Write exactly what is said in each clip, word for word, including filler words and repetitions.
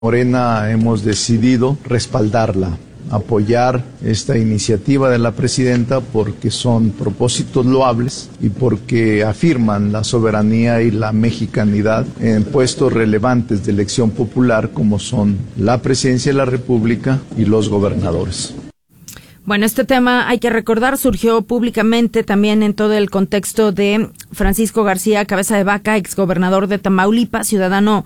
Morena hemos decidido respaldarla, apoyar esta iniciativa de la presidenta porque son propósitos loables y porque afirman la soberanía y la mexicanidad en puestos relevantes de elección popular como son la presidencia de la República y los gobernadores. Bueno, este tema, hay que recordar, surgió públicamente también en todo el contexto de Francisco García Cabeza de Vaca, exgobernador de Tamaulipas, ciudadano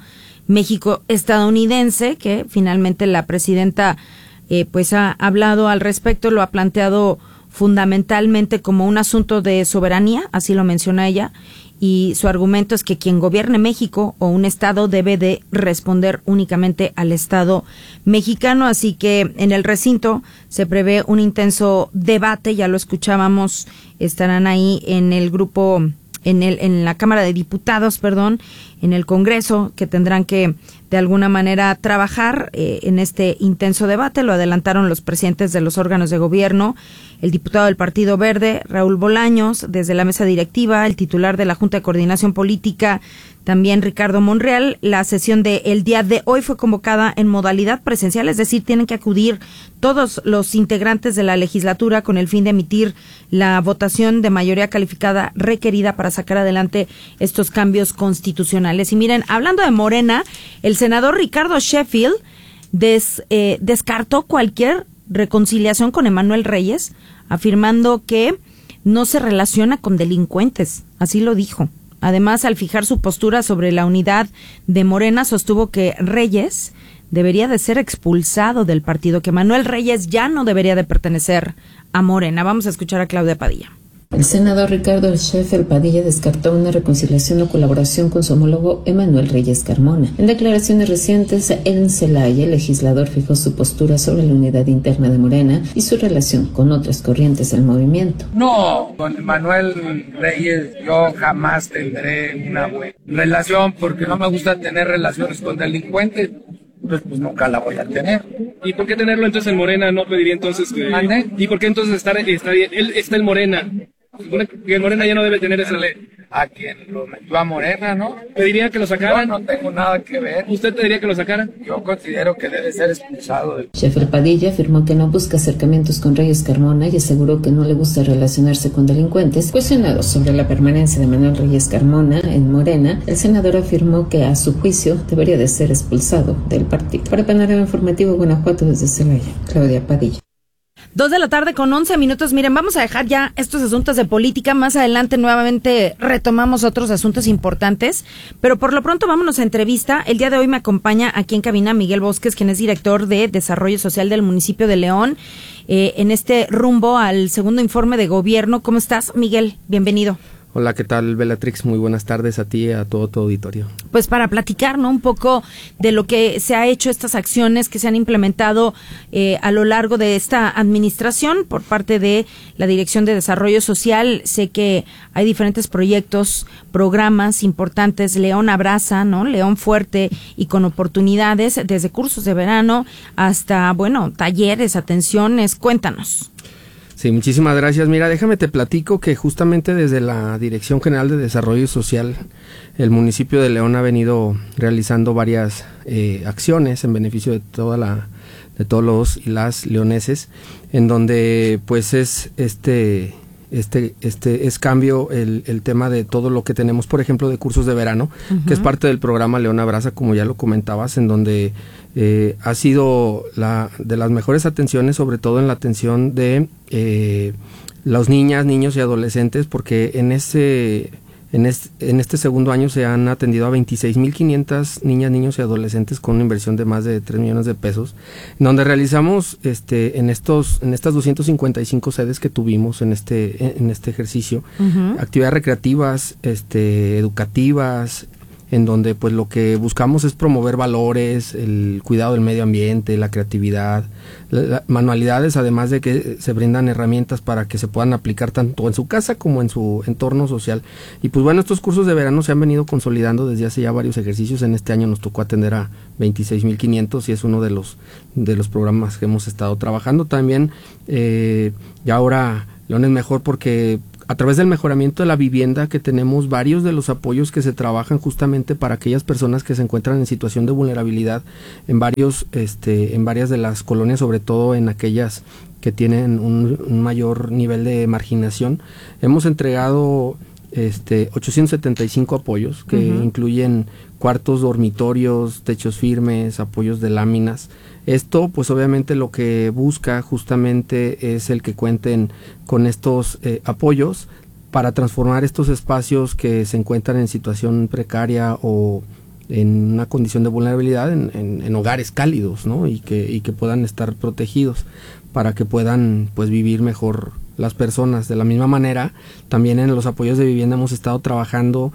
México-estadounidense, que finalmente la presidenta eh, pues ha hablado al respecto, lo ha planteado fundamentalmente como un asunto de soberanía, así lo menciona ella, y su argumento es que quien gobierne México o un estado debe de responder únicamente al Estado mexicano, así que en el recinto se prevé un intenso debate, ya lo escuchábamos, estarán ahí en el grupo, en el en la Cámara de Diputados, perdón, en el Congreso, que tendrán que de alguna manera trabajar eh, en este intenso debate. Lo adelantaron los presidentes de los órganos de gobierno, el diputado del Partido Verde, Raúl Bolaños, desde la mesa directiva, el titular de la Junta de Coordinación Política, también Ricardo Monreal. La sesión de el día de hoy fue convocada en modalidad presencial, es decir, tienen que acudir todos los integrantes de la legislatura con el fin de emitir la votación de mayoría calificada requerida para sacar adelante estos cambios constitucionales. Y miren, hablando de Morena, el senador Ricardo Sheffield des, eh, descartó cualquier reconciliación con Emanuel Reyes, afirmando que no se relaciona con delincuentes, así lo dijo. Además, al fijar su postura sobre la unidad de Morena, sostuvo que Reyes debería de ser expulsado del partido, que Emanuel Reyes ya no debería de pertenecer a Morena. Vamos a escuchar a Claudia Padilla. El senador Ricardo Sheffield Padilla descartó una reconciliación o colaboración con su homólogo Emanuel Reyes Carmona. En declaraciones recientes, en Celaya, el legislador fijó su postura sobre la unidad interna de Morena y su relación con otras corrientes del movimiento. No, con Emanuel Reyes yo jamás tendré una buena relación porque no me gusta tener relaciones con delincuentes. Entonces, pues nunca la voy a tener. ¿Y por qué tenerlo entonces en Morena? No pediría entonces que... ¿Mande? ¿Y por qué entonces estar, estar él está en Morena? Que Morena ya no debe tener esa ley. A quien lo metió a Morena, ¿no? ¿Pediría que lo sacaran? Yo no tengo nada que ver. ¿Usted pediría que lo sacaran? Yo considero que debe ser expulsado. Sheffield Padilla afirmó que no busca acercamientos con Reyes Carmona y aseguró que no le gusta relacionarse con delincuentes. Cuestionado sobre la permanencia de Manuel Reyes Carmona en Morena, el senador afirmó que a su juicio debería de ser expulsado del partido. Para Panorama Informativo Guanajuato, desde Celaya, Claudia Padilla. Dos de la tarde con once minutos. Miren, vamos a dejar ya estos asuntos de política. Más adelante nuevamente retomamos otros asuntos importantes, pero por lo pronto vámonos a entrevista. El día de hoy me acompaña aquí en cabina Miguel Bosques, quien es director de Desarrollo Social del municipio de León, eh, en este rumbo al segundo informe de gobierno. ¿Cómo estás, Miguel? Bienvenido. Hola, ¿qué tal, Bellatrix? Muy buenas tardes a ti y a todo tu auditorio. Pues para platicar, ¿no?, un poco de lo que se ha hecho, estas acciones que se han implementado eh, a lo largo de esta administración por parte de la Dirección de Desarrollo Social. Sé que hay diferentes proyectos, programas importantes, León Abraza, ¿no?, León Fuerte y con oportunidades, desde cursos de verano hasta, bueno, talleres, atenciones. Cuéntanos. Sí, muchísimas gracias. Mira, déjame te platico que justamente desde la Dirección General de Desarrollo Social, el municipio de León ha venido realizando varias eh, acciones en beneficio de toda la, de todos los y las leoneses, en donde pues es este este este es cambio el, el tema de todo lo que tenemos, por ejemplo, de cursos de verano, uh-huh. que es parte del programa León Abraza, como ya lo comentabas, en donde eh, ha sido la de las mejores atenciones, sobre todo en la atención de eh, las niñas, niños y adolescentes, porque en este En este, en este segundo año se han atendido a veintiséis mil quinientas niñas, niños y adolescentes con una inversión de más de tres millones de pesos, donde realizamos este en estos en estas doscientas cincuenta y cinco sedes que tuvimos en este en este ejercicio, uh-huh. actividades recreativas, este educativas, en donde pues lo que buscamos es promover valores, el cuidado del medio ambiente, la creatividad, la, la, manualidades, además de que se brindan herramientas para que se puedan aplicar tanto en su casa como en su entorno social. Y pues bueno, estos cursos de verano se han venido consolidando desde hace ya varios ejercicios. En este año nos tocó atender a veintiséis mil quinientos y es uno de los de los programas que hemos estado trabajando también. Eh, y ahora León es mejor porque a través del mejoramiento de la vivienda, que tenemos varios de los apoyos que se trabajan justamente para aquellas personas que se encuentran en situación de vulnerabilidad en varios, este, en varias de las colonias, sobre todo en aquellas que tienen un, un mayor nivel de marginación. Hemos entregado este ochocientos setenta y cinco apoyos que uh-huh. incluyen cuartos, dormitorios, techos firmes, apoyos de láminas. Esto, pues obviamente lo que busca justamente es el que cuenten con estos eh, apoyos para transformar estos espacios que se encuentran en situación precaria o en una condición de vulnerabilidad en, en, en hogares cálidos, ¿no? Y que, y que puedan estar protegidos para que puedan, pues, vivir mejor las personas. De la misma manera, también en los apoyos de vivienda hemos estado trabajando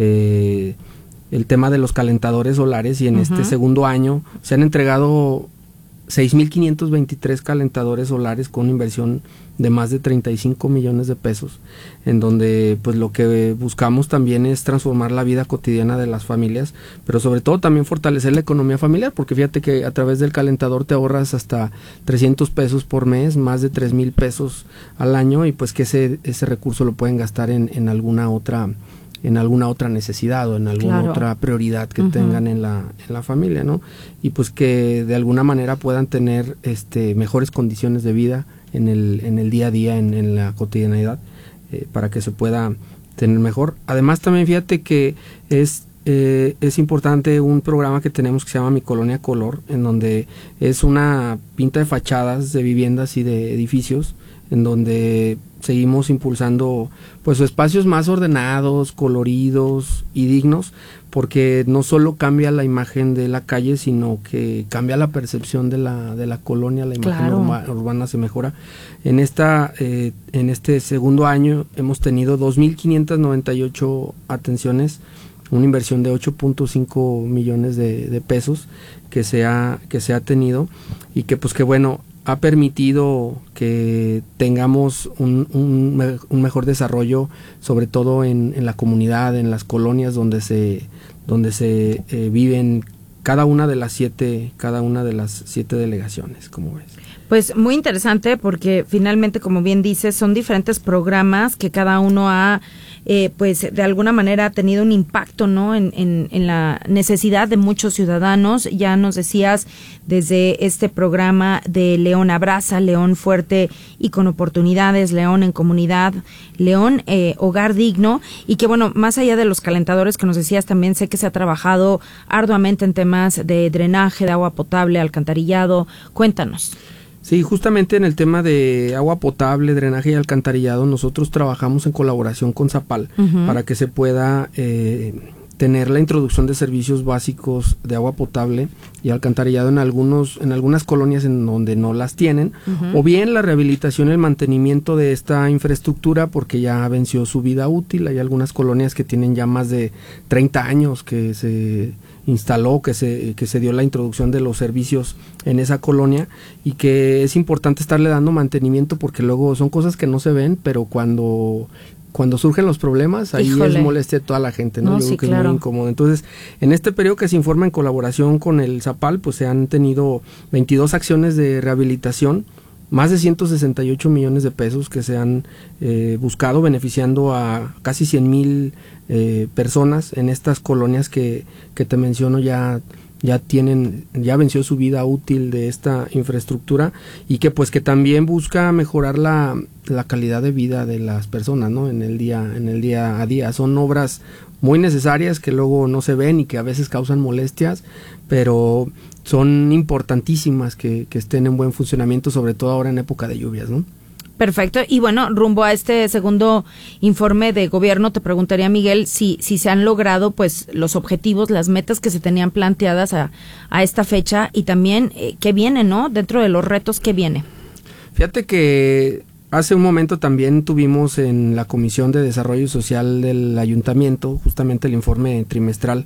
eh, el tema de los calentadores solares, y en uh-huh. este segundo año se han entregado seis mil quinientos veintitrés calentadores solares con inversión de más de treinta y cinco millones de pesos, en donde pues lo que buscamos también es transformar la vida cotidiana de las familias, pero sobre todo también fortalecer la economía familiar, porque fíjate que a través del calentador te ahorras hasta trescientos pesos por mes, más de tres mil pesos al año, y pues que ese ese recurso lo pueden gastar en, en alguna otra en alguna otra necesidad o en alguna claro. otra prioridad que uh-huh. tengan en la en la familia, ¿no? Y pues que de alguna manera puedan tener este mejores condiciones de vida en el en el día a día, en, en la cotidianidad, eh, para que se pueda tener mejor. Además también fíjate que es eh, es importante un programa que tenemos que se llama Mi Colonia Color, en donde es una pinta de fachadas de viviendas y de edificios, en donde seguimos impulsando pues espacios más ordenados, coloridos y dignos, porque no solo cambia la imagen de la calle, sino que cambia la percepción de la de la colonia, la imagen claro. urba, urbana se mejora. En esta eh, en este segundo año hemos tenido dos mil quinientas noventa y ocho atenciones, una inversión de ocho punto cinco millones de, de pesos que se ha que se ha tenido, y que pues que bueno, ha permitido que tengamos un, un, me, un mejor desarrollo, sobre todo en, en la comunidad, en las colonias donde se donde se eh, viven cada una de las siete cada una de las siete delegaciones, como ves. Pues muy interesante, porque finalmente, como bien dices, son diferentes programas que cada uno ha eh, pues de alguna manera ha tenido un impacto, ¿no? En, en, en la necesidad de muchos ciudadanos. Ya nos decías desde este programa de León Abraza, León Fuerte y con Oportunidades, León en Comunidad, León eh, Hogar Digno, y que bueno, más allá de los calentadores que nos decías, también sé que se ha trabajado arduamente en temas de drenaje, de agua potable, alcantarillado. Cuéntanos. Sí, justamente en el tema de agua potable, drenaje y alcantarillado, nosotros trabajamos en colaboración con Zapal uh-huh. para que se pueda eh, tener la introducción de servicios básicos de agua potable y alcantarillado en algunos en algunas colonias en donde no las tienen, uh-huh. o bien la rehabilitación y el mantenimiento de esta infraestructura porque ya venció su vida útil. Hay algunas colonias que tienen ya más de treinta años que se instaló, que se que se dio la introducción de los servicios en esa colonia, y que es importante estarle dando mantenimiento porque luego son cosas que no se ven, pero cuando cuando surgen los problemas, ahí Híjole. es molestia de toda la gente, ¿no? no Yo sí, creo que claro. es muy incómodo. Entonces, en este periodo que se informa en colaboración con el Zapal, pues se han tenido veintidós acciones de rehabilitación, más de ciento sesenta y ocho millones de pesos que se han eh, buscado, beneficiando a casi cien mil eh, personas en estas colonias que, que te menciono ya ya tienen, ya venció su vida útil de esta infraestructura, y que pues que también busca mejorar la, la calidad de vida de las personas, ¿no? En el día, en el día a día. Son obras muy necesarias que luego no se ven y que a veces causan molestias, pero son importantísimas que, que estén en buen funcionamiento, sobre todo ahora en época de lluvias, ¿no? Perfecto. Y bueno, rumbo a este segundo informe de gobierno, te preguntaría, Miguel, si si se han logrado pues los objetivos, las metas que se tenían planteadas a, a esta fecha, y también eh, qué viene, ¿no? Dentro de los retos, ¿qué viene? Fíjate que hace un momento también tuvimos en la Comisión de Desarrollo Social del Ayuntamiento justamente el informe trimestral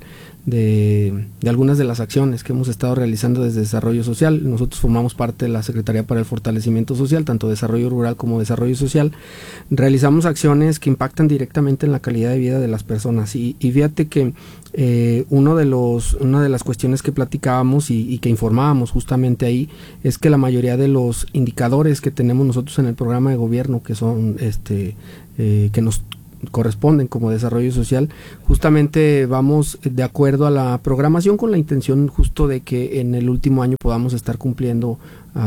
de, de algunas de las acciones que hemos estado realizando desde Desarrollo Social. Nosotros formamos parte de la Secretaría para el Fortalecimiento Social, tanto Desarrollo Rural como Desarrollo Social. Realizamos acciones que impactan directamente en la calidad de vida de las personas y, y fíjate que eh, uno de los, una de las cuestiones que platicábamos y, y que informábamos justamente ahí es que la mayoría de los indicadores que tenemos nosotros en el programa de gobierno, que son este eh, que nos corresponden como desarrollo social, justamente vamos de acuerdo a la programación con la intención justo de que en el último año podamos estar cumpliendo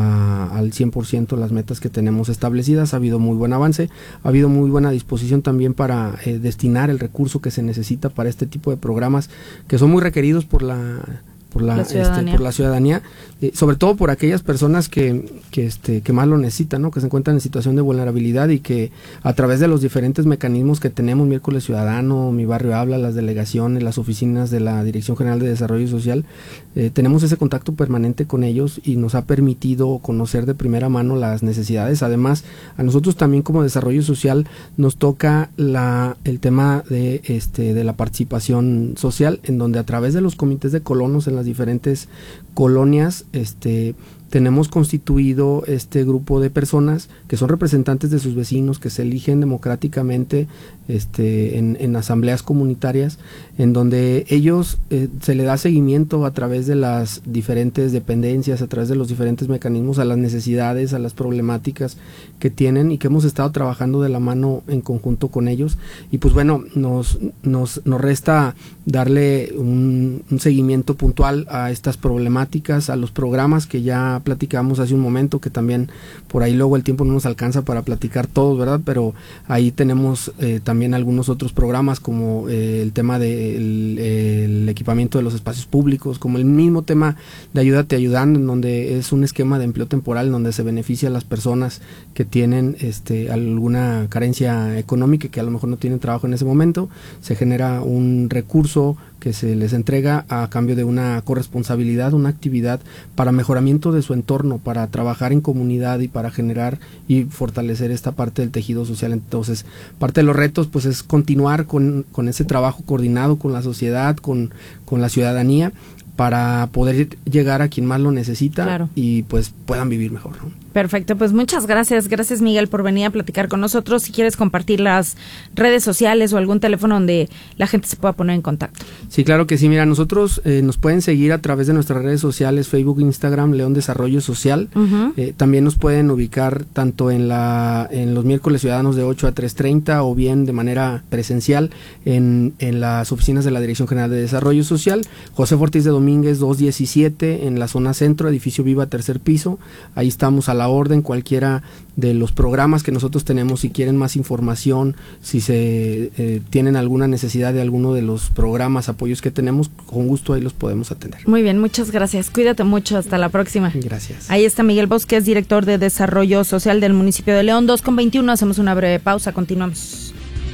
a, al cien por ciento las metas que tenemos establecidas. Ha habido muy buen avance, ha habido muy buena disposición también para eh, destinar el recurso que se necesita para este tipo de programas que son muy requeridos por la por la, la ciudadanía, este, por la ciudadanía eh, sobre todo por aquellas personas que, que, este, que más lo necesitan, ¿no? Que se encuentran en situación de vulnerabilidad y que a través de los diferentes mecanismos que tenemos, Miércoles Ciudadano, Mi Barrio Habla, las delegaciones, las oficinas de la Dirección General de Desarrollo Social, eh, tenemos ese contacto permanente con ellos y nos ha permitido conocer de primera mano las necesidades. Además, a nosotros también como Desarrollo Social nos toca la, el tema de, este, de la participación social, en donde a través de los comités de colonos en las diferentes colonias, este tenemos constituido este grupo de personas que son representantes de sus vecinos, que se eligen democráticamente este, en, en asambleas comunitarias, en donde ellos eh, se le da seguimiento a través de las diferentes dependencias, a través de los diferentes mecanismos, a las necesidades, a las problemáticas que tienen y que hemos estado trabajando de la mano en conjunto con ellos. Y pues bueno, nos, nos, nos resta darle un, un seguimiento puntual a estas problemáticas, a los programas que ya platicamos hace un momento, que también por ahí luego el tiempo no nos alcanza para platicar todos, ¿verdad? Pero ahí tenemos eh, también algunos otros programas como eh, el tema del de el equipamiento de los espacios públicos, como el mismo tema de Ayúdate Ayudando, en donde es un esquema de empleo temporal en donde se beneficia a las personas que tienen este, alguna carencia económica y que a lo mejor no tienen trabajo en ese momento. Se genera un recurso que se les entrega a cambio de una corresponsabilidad, una actividad para mejoramiento de su entorno, para trabajar en comunidad y para generar y fortalecer esta parte del tejido social. Entonces, parte de los retos pues es continuar con, con ese trabajo coordinado con la sociedad, con, con la ciudadanía, para poder llegar a quien más lo necesita, claro, y pues puedan vivir mejor, ¿no? Perfecto, pues muchas gracias, gracias Miguel por venir a platicar con nosotros. Si quieres compartir las redes sociales o algún teléfono donde la gente se pueda poner en contacto. Sí, claro que sí, mira, nosotros eh, nos pueden seguir a través de nuestras redes sociales, Facebook, Instagram, León Desarrollo Social. Uh-huh. Eh, también nos pueden ubicar tanto en la en los miércoles ciudadanos de ocho a tres treinta o bien de manera presencial en, en las oficinas de la Dirección General de Desarrollo Social, José Ortiz de Domínguez doscientos diecisiete en la zona centro, edificio Viva, tercer piso. Ahí estamos a la orden, cualquiera de los programas que nosotros tenemos. Si quieren más información, si se eh, tienen alguna necesidad de alguno de los programas, apoyos que tenemos, con gusto ahí los podemos atender. Muy bien, muchas gracias, cuídate mucho, hasta la próxima. Gracias. Ahí está Miguel Bosques, director de Desarrollo Social del municipio de León. Dos con veintiuno, hacemos una breve pausa, continuamos.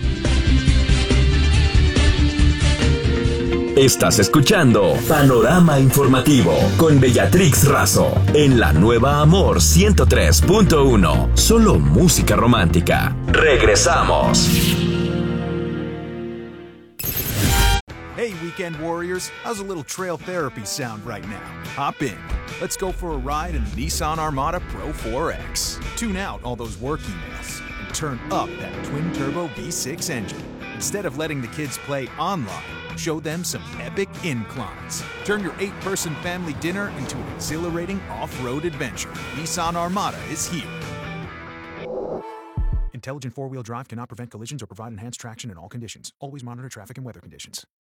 Estás escuchando Panorama Informativo con Bellatrix Razo en la nueva Amor ciento tres punto uno. Solo música romántica. Regresamos. Hey, weekend warriors. How's a little trail therapy sound right now? Hop in. Let's go for a ride in the Nissan Armada Pro four X. Tune out all those work emails and turn up that twin-turbo V six engine. Instead of letting the kids play online, show them some epic inclines. Turn your eight-person family dinner into an exhilarating off-road adventure. Nissan Armada is here. Intelligent four-wheel drive cannot prevent collisions or provide enhanced traction in all conditions. Always monitor traffic and weather conditions.